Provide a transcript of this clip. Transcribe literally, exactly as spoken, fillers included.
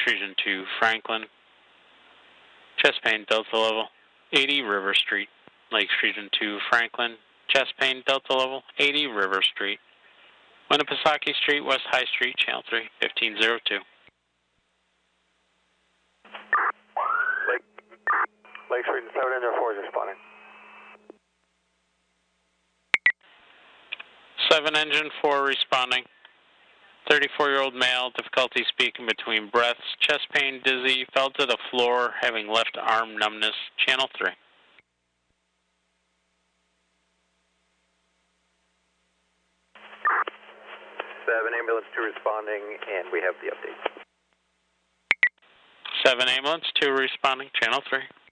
Region two, Franklin. Chest pain, Delta level, eighty River Street. Lakes Region two, Franklin. Chest pain, Delta level, eighty River Street. Winnipesaukee Street, West High Street, Channel three, fifteen oh two. Lake, Lakes Region seven, Engine four is responding. seven Engine four responding. thirty-four-year-old male, difficulty speaking between breaths, chest pain, dizzy, fell to the floor, having left arm numbness, Channel three. seven Ambulance two responding, and we have the update. seven Ambulance two responding, Channel three.